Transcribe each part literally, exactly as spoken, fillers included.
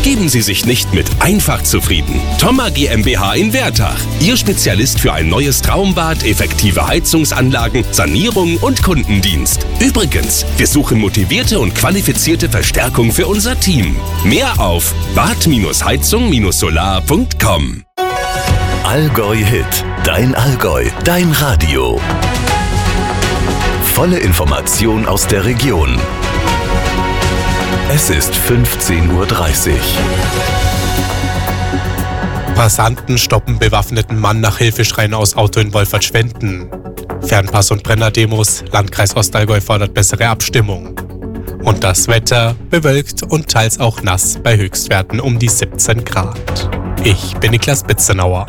Geben Sie sich nicht mit einfach zufrieden. Thoma GmbH in Wertach. Ihr Spezialist für ein neues Traumbad, effektive Heizungsanlagen, Sanierung und Kundendienst. Übrigens, wir suchen motivierte und qualifizierte Verstärkung für unser Team. Mehr auf bad heizung solar punkt com. Allgäu Hit. Dein Allgäu. Dein Radio. Volle Information aus der Region. Es ist fünfzehn Uhr dreißig. Passanten stoppen bewaffneten Mann nach Hilfeschreien aus Auto in Wolfertschwenden. Fernpass- und Brenner-Demos, Landkreis Ostallgäu fordert bessere Abstimmung. Und das Wetter bewölkt und teils auch nass bei Höchstwerten um die siebzehn Grad. Ich bin Niklas Bitzenauer.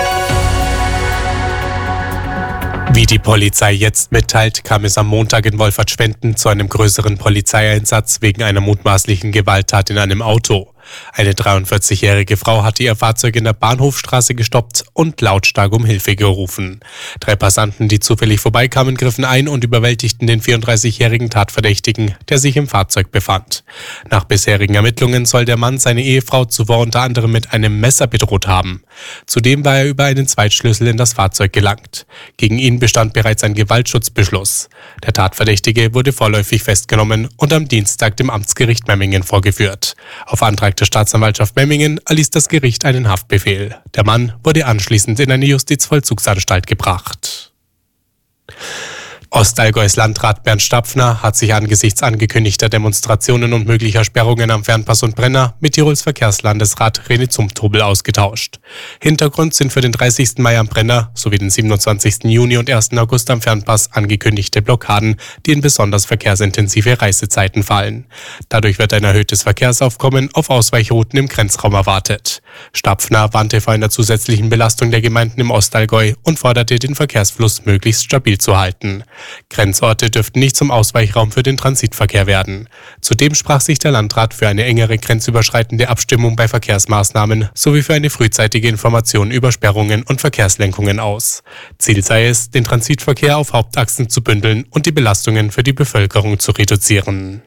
Wie die Polizei jetzt mitteilt, kam es am Montag in Wolfertschwenden zu einem größeren Polizeieinsatz wegen einer mutmaßlichen Gewalttat in einem Auto. Eine dreiundvierzigjährige Frau hatte ihr Fahrzeug in der Bahnhofstraße gestoppt und lautstark um Hilfe gerufen. Drei Passanten, die zufällig vorbeikamen, griffen ein und überwältigten den vierunddreißigjährigen Tatverdächtigen, der sich im Fahrzeug befand. Nach bisherigen Ermittlungen soll der Mann seine Ehefrau zuvor unter anderem mit einem Messer bedroht haben. Zudem war er über einen Zweitschlüssel in das Fahrzeug gelangt. Gegen ihn bestand bereits ein Gewaltschutzbeschluss. Der Tatverdächtige wurde vorläufig festgenommen und am Dienstag dem Amtsgericht Memmingen vorgeführt. Auf Antrag der Staatsanwaltschaft Memmingen erließ das Gericht einen Haftbefehl. Der Mann wurde anschließend in eine Justizvollzugsanstalt gebracht. Ostallgäus Landrat Bernd Stapfner hat sich angesichts angekündigter Demonstrationen und möglicher Sperrungen am Fernpass und Brenner mit Tirols Verkehrslandesrat René Zumtobel ausgetauscht. Hintergrund sind für den dreißigsten Mai am Brenner sowie den siebenundzwanzigsten Juni und ersten August am Fernpass angekündigte Blockaden, die in besonders verkehrsintensive Reisezeiten fallen. Dadurch wird ein erhöhtes Verkehrsaufkommen auf Ausweichrouten im Grenzraum erwartet. Stapfner warnte vor einer zusätzlichen Belastung der Gemeinden im Ostallgäu und forderte, den Verkehrsfluss möglichst stabil zu halten. Grenzorte dürften nicht zum Ausweichraum für den Transitverkehr werden. Zudem sprach sich der Landrat für eine engere grenzüberschreitende Abstimmung bei Verkehrsmaßnahmen sowie für eine frühzeitige Information über Sperrungen und Verkehrslenkungen aus. Ziel sei es, den Transitverkehr auf Hauptachsen zu bündeln und die Belastungen für die Bevölkerung zu reduzieren.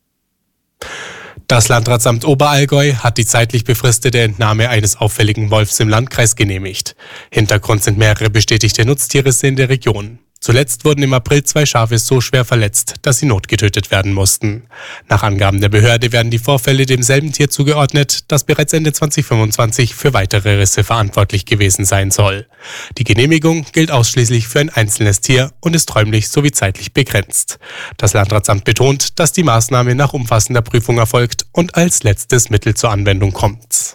Das Landratsamt Oberallgäu hat die zeitlich befristete Entnahme eines auffälligen Wolfs im Landkreis genehmigt. Hintergrund sind mehrere bestätigte Nutztierrisse in der Region. Zuletzt wurden im April zwei Schafe so schwer verletzt, dass sie notgetötet werden mussten. Nach Angaben der Behörde werden die Vorfälle demselben Tier zugeordnet, das bereits Ende zweitausendfünfundzwanzig für weitere Risse verantwortlich gewesen sein soll. Die Genehmigung gilt ausschließlich für ein einzelnes Tier und ist räumlich sowie zeitlich begrenzt. Das Landratsamt betont, dass die Maßnahme nach umfassender Prüfung erfolgt und als letztes Mittel zur Anwendung kommt.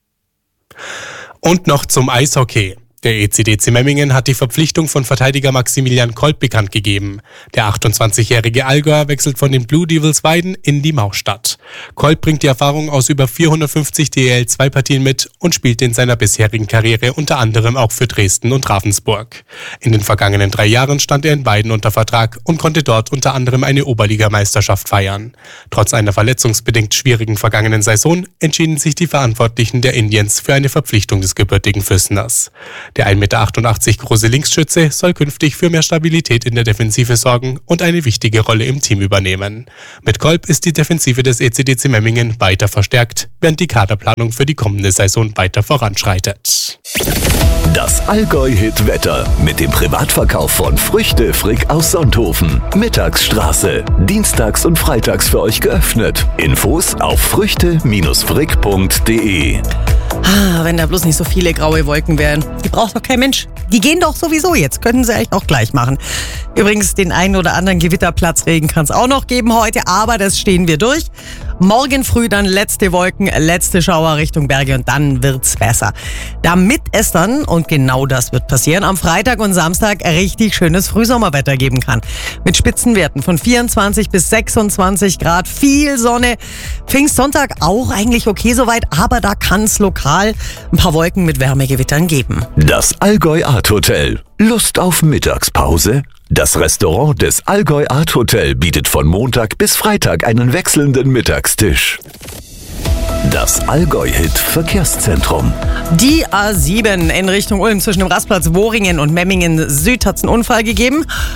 Und noch zum Eishockey. Der E C D C Memmingen hat die Verpflichtung von Verteidiger Maximilian Kolb bekannt gegeben. Der achtundzwanzigjährige Allgäuer wechselt von den Blue Devils Weiden in die Maustadt. Kolb bringt die Erfahrung aus über vierhundertfünfzig D E L zwei Partien mit und spielte in seiner bisherigen Karriere unter anderem auch für Dresden und Ravensburg. In den vergangenen drei Jahren stand er in Weiden unter Vertrag und konnte dort unter anderem eine Oberligameisterschaft feiern. Trotz einer verletzungsbedingt schwierigen vergangenen Saison entschieden sich die Verantwortlichen der Indians für eine Verpflichtung des gebürtigen Füsseners. Der ein Meter achtundachtzig große Linksschütze soll künftig für mehr Stabilität in der Defensive sorgen und eine wichtige Rolle im Team übernehmen. Mit Kolb ist die Defensive des E C D C Memmingen weiter verstärkt, während die Kaderplanung für die kommende Saison weiter voranschreitet. Das Allgäu-Hit-Wetter mit dem Privatverkauf von Früchte Frick aus Sonthofen. Mittagsstraße. Dienstags und freitags für euch geöffnet. Infos auf früchte frick punkt de. Ah, wenn da bloß nicht so viele graue Wolken wären. Die braucht doch kein Mensch. Die gehen doch sowieso jetzt. Könnten sie eigentlich auch gleich machen. Übrigens, den einen oder anderen Gewitterplatzregen kann es auch noch geben heute, aber das stehen wir durch. Morgen früh dann letzte Wolken, letzte Schauer Richtung Berge und dann wird's besser. Damit es dann, und genau das wird passieren, am Freitag und Samstag richtig schönes Frühsommerwetter geben kann. Mit Spitzenwerten von vierundzwanzig bis sechsundzwanzig Grad, viel Sonne. Pfingstsonntag auch eigentlich okay soweit, aber da kann es lokal ein paar Wolken mit Wärmegewittern geben. Das Allgäu Art Hotel. Lust auf Mittagspause? Das Restaurant des Allgäu Art Hotel bietet von Montag bis Freitag einen wechselnden Mittagstisch. Das Allgäu-Hit Verkehrszentrum. Die A sieben in Richtung Ulm zwischen dem Rastplatz Wohringen und Memmingen Süd hat es einen Unfall gegeben.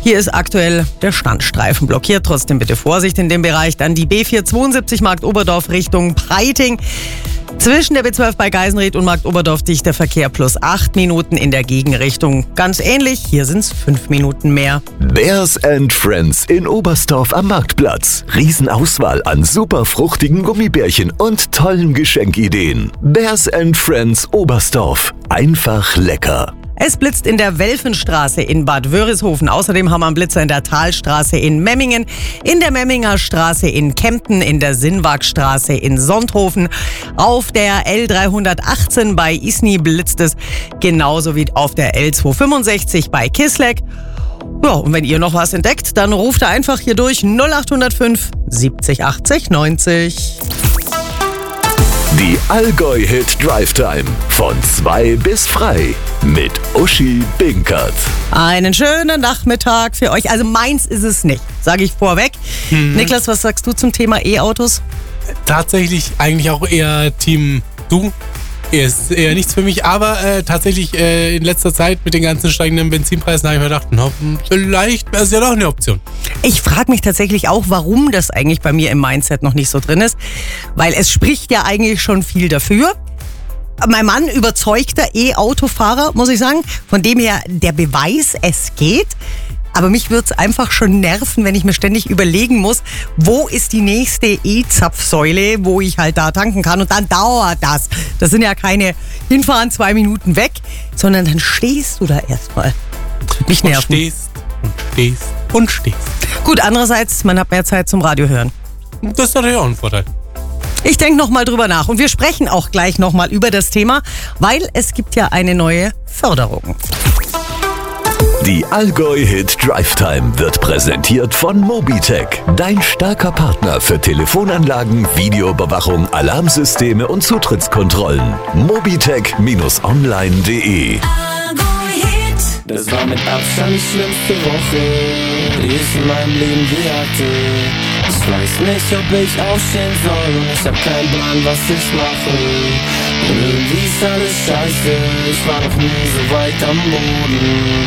Hier ist aktuell der Standstreifen blockiert. Trotzdem bitte Vorsicht in dem Bereich. Dann die B vierhundertzweiundsiebzig Marktoberdorf Richtung Preiting. Zwischen der B zwölf bei Geisenried und Marktoberdorf dichter Verkehr plus acht Minuten in der Gegenrichtung. Ganz ähnlich, hier sind es fünf Minuten mehr. Bears and Friends in Oberstdorf am Marktplatz. Riesenauswahl an super fruchtigen Gummibärchen und tollen Geschenkideen. Bears and Friends Oberstdorf. Einfach lecker. Es blitzt in der Welfenstraße in Bad Wörishofen. Außerdem haben wir einen Blitzer in der Talstraße in Memmingen, in der Memminger Straße in Kempten, in der Sinnwagstraße in Sonthofen. Auf der L dreihundertachtzehn bei Isny blitzt es, genauso wie auf der L zweihundertfünfundsechzig bei Kisleck. Ja, und wenn ihr noch was entdeckt, dann ruft ihr einfach hier durch null acht null fünf siebzig achtzig neunzig. Die Allgäu-Hit Drive Time von zwei bis frei mit Uschi Binkert. Einen schönen Nachmittag für euch. Also meins ist es nicht, sage ich vorweg. Mhm. Niklas, was sagst du zum Thema E-Autos? Tatsächlich eigentlich auch eher Team Du. Ist eher nichts für mich, aber äh, tatsächlich äh, in letzter Zeit mit den ganzen steigenden Benzinpreisen habe ich mir gedacht, na, vielleicht wäre es ja doch eine Option. Ich frage mich tatsächlich auch, warum das eigentlich bei mir im Mindset noch nicht so drin ist, weil es spricht ja eigentlich schon viel dafür. Mein Mann, überzeugter E-Autofahrer, muss ich sagen, von dem her der Beweis, es geht. Aber mich würde es einfach schon nerven, wenn ich mir ständig überlegen muss, wo ist die nächste E-Zapfsäule, wo ich halt da tanken kann. Und dann dauert das. Das sind ja keine hinfahren, zwei Minuten weg, sondern dann stehst du da erstmal. Mich nerven. Und stehst und stehst und stehst. Gut, andererseits, man hat mehr Zeit zum Radio hören. Das ist natürlich auch ein Vorteil. Ich denke nochmal drüber nach. Und wir sprechen auch gleich nochmal über das Thema, weil es gibt ja eine neue Förderung. Die Allgäu-Hit Drive Time wird präsentiert von Mobitech, dein starker Partner für Telefonanlagen, Videoüberwachung, Alarmsysteme und Zutrittskontrollen. Mobitech Online punkt de. Das war mit Abstand die schlimmste Woche, die ich in meinem Leben je hatte. Ich weiß nicht, ob ich aufstehen soll und ich hab keinen Plan, was ich mache. Und irgendwie ist alles scheiße, ich war noch nie so weit am Boden.